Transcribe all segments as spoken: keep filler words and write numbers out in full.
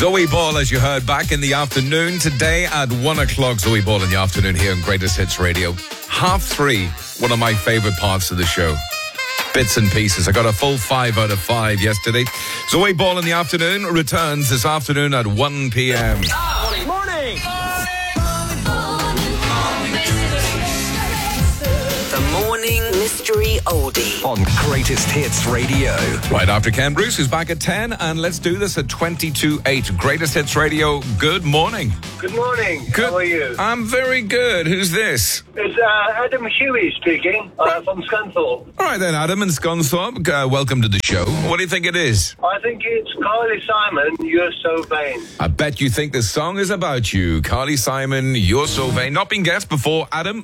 Zoe Ball, as you heard, back in the afternoon today at one o'clock. Zoe Ball in the afternoon here on Greatest Hits Radio. Half three, one of my favorite parts of the show. Bits and pieces. I got a full five out of five yesterday. Zoe Ball in the afternoon returns this afternoon at one p.m. Morning. Morning. The Morning Mystery Oldie on Greatest Hits Radio. Right after Ken Bruce, who's back at ten, and let's do this at twenty-two eight. Greatest Hits Radio, good morning. Good morning. Good. How are you? I'm very good. Who's this? It's uh, Adam Huey speaking uh, from Scunthorpe. All right then, Adam and Scunthorpe, uh, welcome to the show. What do you think it is? I think it's Carly Simon, You're So Vain. I bet you think the song is about you. Carly Simon, You're So Vain. Not been guessed before, Adam.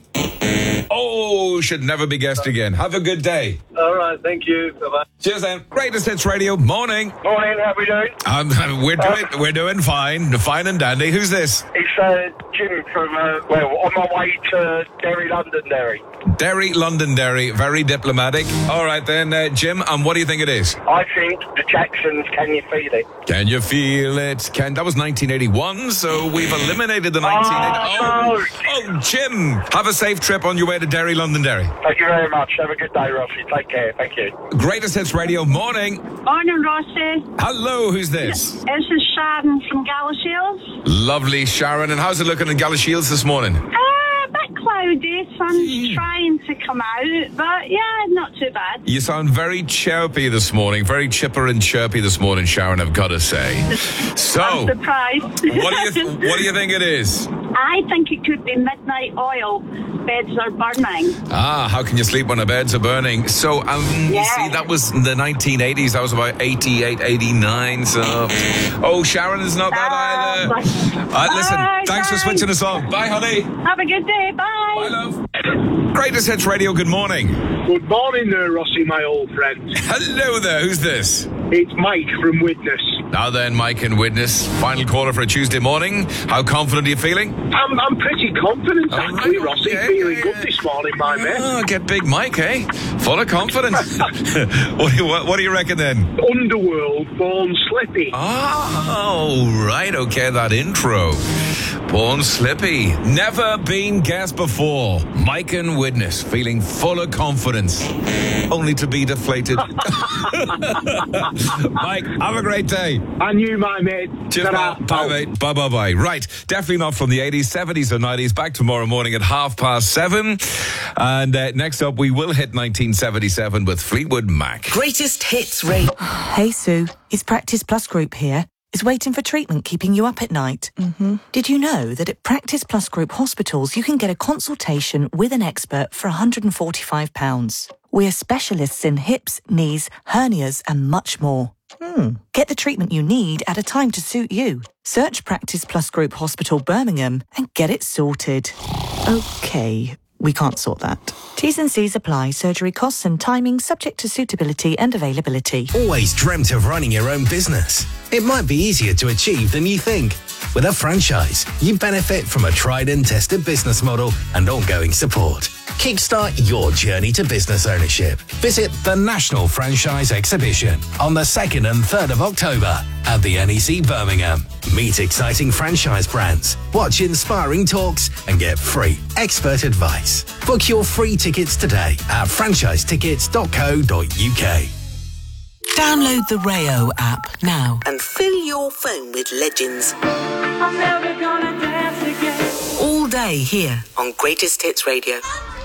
Oh, should never be guessed again. Have a good day. All right, thank you. Bye-bye. Cheers then. Greatest Hits Radio, morning. Morning, how are we doing? Um, we're doing we're doing fine, fine and dandy. Who's this? It's uh, Jim from, uh, well, on my way to Derry, Londonderry. Derry, Londonderry, very diplomatic. All right then, uh, Jim, and what do you think it is? I think the Jacksons, Can You Feel It? Can you feel it? Can that was nineteen eighty-one, so we've eliminated the nineteen eighty. Oh, oh, oh, Jim, have a safe trip on your way to Derry, Londonderry. Thank you very much. Have a good day, Rossi. Take care. Thank you. Greatest Hits Radio, morning. Morning, Rossi. Hello, who's this? This is Sharon from Galashiels. Lovely, Sharon. And how's it looking in Galashiels this morning? Uh, a bit cloudy. Sun's trying to come out, but yeah, not too bad. You sound very chirpy this morning, very chipper and chirpy this morning, Sharon, I've got to say. So, I'm surprised. what do you th- what do you think it is? I think it could be Midnight Oil. Beds Are Burning. Ah, how can you sleep when the beds are burning? So, um, Yeah. you see, that was in the nineteen eighties. That was about eighty-eight, eighty-nine. So, oh, Sharon is not bad either. Bye. All right, listen, Bye, thanks for bye. switching us on. Bye, honey. Have a good day. Bye. Bye, love. Greatest Hits Radio, good morning. Good morning there, Rossi, my old friend. Hello there, who's this? It's Mike from Witness. Now then, Mike and Witness, final caller for a Tuesday morning. How confident are you feeling? I'm, I'm pretty confident, All actually, right, Rossi. okay, Feeling yeah, good yeah. this morning, my man. Oh, get big Mike, eh? Full of confidence. what, do you, what, what do you reckon then? Underworld, Born Slippy. Oh, right, okay, that intro. Born Slippy. Never been guessed before. Mike and Witness, feeling full of confidence. Only to be deflated. Mike, have a great day. And you, my mate. Cheers, Ta-ra. pal. Bye, mate. Bye, bye, bye. Right. Definitely not from the eighties, seventies, or nineties. Back tomorrow morning at half past seven. And uh, next up, we will hit nineteen seventy-seven with Fleetwood Mac. Greatest Hits Radio. Hey, Sue. It's Practice Plus Group here. Is waiting for treatment keeping you up at night? Mm-hmm. Did you know that at Practice Plus Group hospitals, you can get a consultation with an expert for one hundred forty-five pounds? We're specialists in hips, knees, hernias, and much more. Hmm. Get the treatment you need at a time to suit you. Search Practice Plus Group Hospital Birmingham and get it sorted. Okay, we can't sort that. T's and C's apply. Surgery costs and timing subject to suitability and availability. Always dreamt of running your own business? It might be easier to achieve than you think. With a franchise, you benefit from a tried and tested business model and ongoing support. Kickstart your journey to business ownership. Visit the National Franchise Exhibition on the second and third of October at the N E C Birmingham. Meet exciting franchise brands, watch inspiring talks, and get free expert advice. Book your free tickets today at franchise tickets dot co dot uk. Download the Rayo app now and fill your phone with legends. I'm never gonna dance again. All day here on Greatest Hits Radio.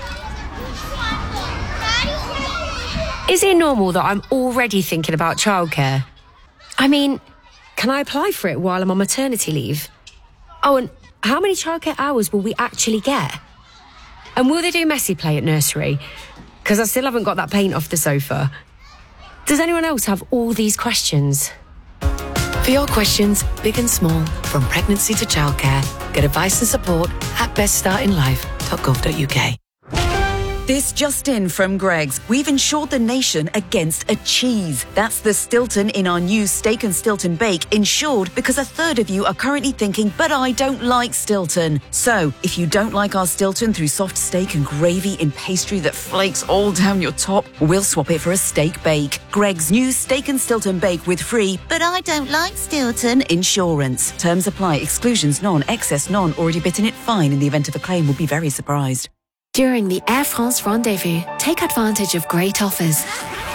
Is it normal that I'm already thinking about childcare? I mean, can I apply for it while I'm on maternity leave? Oh, and how many childcare hours will we actually get? And will they do messy play at nursery? Because I still haven't got that paint off the sofa. Does anyone else have all these questions? For your questions, big and small, from pregnancy to childcare, get advice and support at best start in life dot gov dot uk. This just in from Greggs. We've insured the nation against a cheese. That's the Stilton in our new Steak and Stilton Bake, insured because a third of you are currently thinking, but I don't like Stilton. So, if you don't like our Stilton through soft steak and gravy in pastry that flakes all down your top, we'll swap it for a steak bake. Greggs' new Steak and Stilton Bake with free, but I don't like Stilton insurance. Terms apply. Exclusions none. Excess none. Already bitten it fine. In the event of a claim, will be very surprised. During the Air France Rendezvous, take advantage of great offers.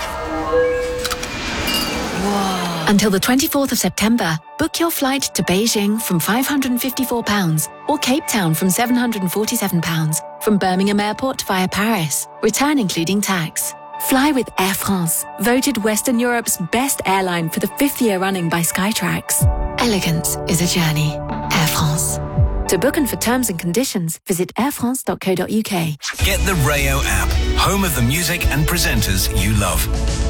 Whoa. Until the twenty-fourth of September, book your flight to Beijing from five hundred fifty-four pounds or Cape Town from seven hundred forty-seven pounds, from Birmingham Airport via Paris, return including tax. Fly with Air France, voted Western Europe's best airline for the fifth year running by Skytrax. Elegance is a journey. Air France. To book and for terms and conditions, visit air france dot co dot uk. Get the Rayo app, home of the music and presenters you love.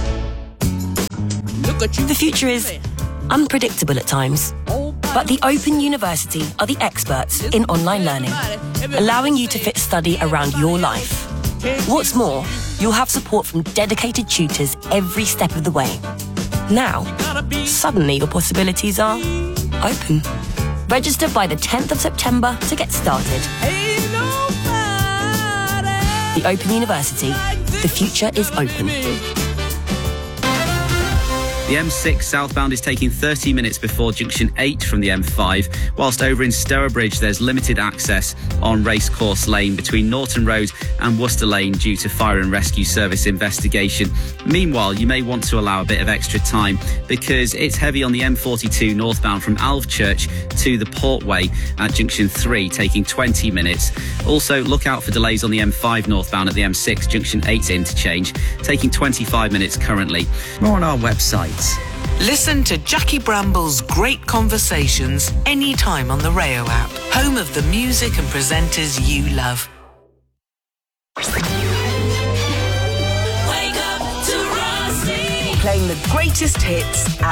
The future is unpredictable at times, but the Open University are the experts in online learning, allowing you to fit study around your life. What's more, you'll have support from dedicated tutors every step of the way. Now, suddenly your possibilities are open. Register by the tenth of September to get started. The Open University. The future is open. The M six southbound is taking thirty minutes before junction eight from the M five, whilst over in Stourbridge there's limited access on Racecourse Lane between Norton Road and Worcester Lane due to Fire and Rescue Service investigation. Meanwhile, you may want to allow a bit of extra time because it's heavy on the M forty-two northbound from Alvechurch to the Portway at junction three, taking twenty minutes. Also, look out for delays on the M five northbound at the M six junction eight interchange, taking twenty-five minutes currently. More on our website. Listen to Jackie Bramble's great conversations anytime on the Rayo app, home of the music and presenters you love. Playing the greatest hits